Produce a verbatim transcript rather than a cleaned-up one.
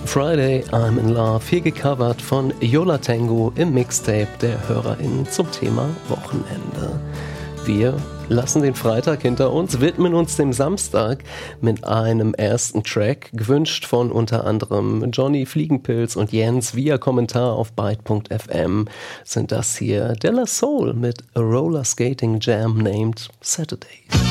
Friday, I'm in Love, hier gecovert von Yo La Tengo im Mixtape der HörerInnen zum Thema Wochenende. Wir lassen den Freitag hinter uns, widmen uns dem Samstag mit einem ersten Track, gewünscht von unter anderem Johnny Fliegenpilz und Jens via Kommentar auf byte punkt f m, sind das hier De La Soul mit A Roller Skating Jam named Saturday.